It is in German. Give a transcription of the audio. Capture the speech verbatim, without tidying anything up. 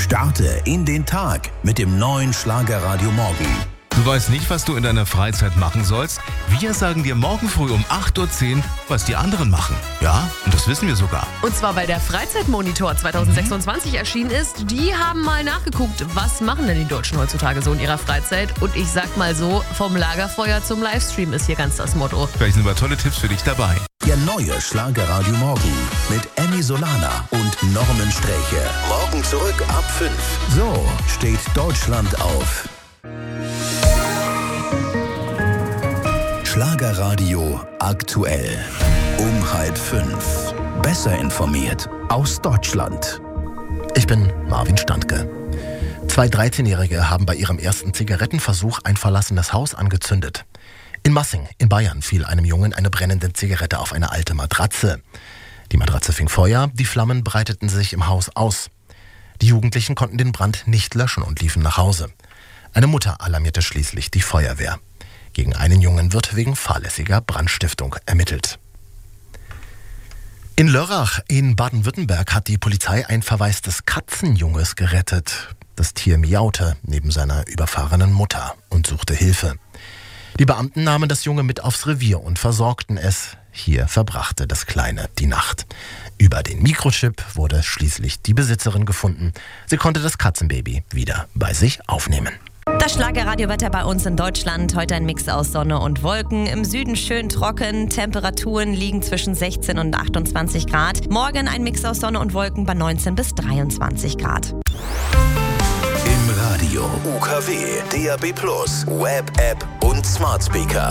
Starte in den Tag mit dem neuen Schlagerradio Morgen. Du weißt nicht, was du in deiner Freizeit machen sollst? Wir sagen dir morgen früh um acht Uhr zehn, was die anderen machen. Ja, und das wissen wir sogar. Und zwar, weil der Freizeitmonitor zwanzig sechsundzwanzig mhm. erschienen ist. Die haben mal nachgeguckt, was machen denn die Deutschen heutzutage so in ihrer Freizeit. Und ich sag mal so, vom Lagerfeuer zum Livestream ist hier ganz das Motto. Vielleicht sind aber tolle Tipps für dich dabei. Der neue Schlagerradio Morgen mit Annie Solana und Norman Sträche. Morgen zurück ab fünf. So steht Deutschland auf. Schlagerradio aktuell. Um halb fünf. Besser informiert aus Deutschland. Ich bin Marvin Standke. Zwei dreizehnjährige haben bei ihrem ersten Zigarettenversuch ein verlassenes Haus angezündet. In Massing in Bayern fiel einem Jungen eine brennende Zigarette auf eine alte Matratze. Die Matratze fing Feuer, die Flammen breiteten sich im Haus aus. Die Jugendlichen konnten den Brand nicht löschen und liefen nach Hause. Eine Mutter alarmierte schließlich die Feuerwehr. Gegen einen Jungen wird wegen fahrlässiger Brandstiftung ermittelt. In Lörrach in Baden-Württemberg hat die Polizei ein verwaistes Katzenjunges gerettet. Das Tier miaute neben seiner überfahrenen Mutter und suchte Hilfe. Die Beamten nahmen das Junge mit aufs Revier und versorgten es. Hier verbrachte das Kleine die Nacht. Über den Mikrochip wurde schließlich die Besitzerin gefunden. Sie konnte das Katzenbaby wieder bei sich aufnehmen. Das Schlagerradiowetter bei uns in Deutschland. Heute ein Mix aus Sonne und Wolken. Im Süden schön trocken. Temperaturen liegen zwischen sechzehn und achtundzwanzig Grad. Morgen ein Mix aus Sonne und Wolken bei neunzehn bis dreiundzwanzig Grad. Im Radio, U K W, D A B plus, Web-App und Smart Speaker.